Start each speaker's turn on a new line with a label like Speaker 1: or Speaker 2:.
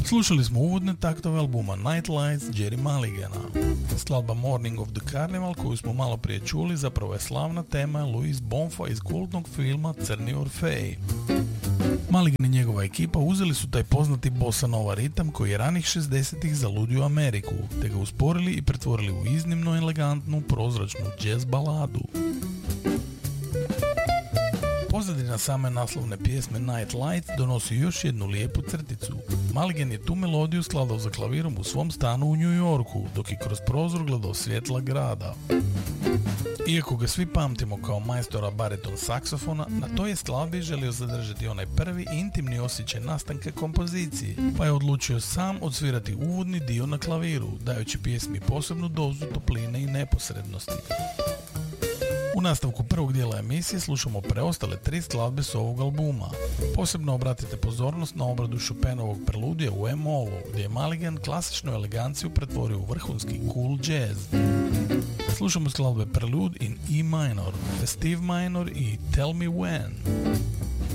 Speaker 1: Slušali smo uvodne taktove albuma Night Lights Jerry Mulligana. Skladba Morning of the Carnival koju smo malo prije čuli zapravo je slavna tema Louis Bonfa iz kultnog filma Crni Orfej. Mulligan i njegova ekipa uzeli su taj poznati bossa nova ritam koji je ranih 60-ih zaludio Ameriku, te ga usporili i pretvorili u iznimno elegantnu, prozračnu jazz baladu. Pozadina same naslovne pjesme Night Lights donosi još jednu lijepu crticu. Mulligan je tu melodiju skladao za klavirom u svom stanu u New Yorku, dok je kroz prozor gledao svjetla grada. Iako ga svi pamtimo kao majstora bariton saksofona, na toj je skladbi želio zadržati onaj prvi intimni osjećaj nastanka kompozicije, pa je odlučio sam odsvirati uvodni dio na klaviru, dajući pjesmi posebnu dozu topline i neposrednosti. U nastavku prvog dijela emisije slušamo preostale 3 skladbe s ovog albuma. Posebno obratite pozornost na obradu Chopinovog preludija u E-molu, gdje je Mulligan klasičnu eleganciju pretvorio u vrhunski cool jazz. Slušamo skladbe Prelude in E minor, Festive minor i Tell Me When.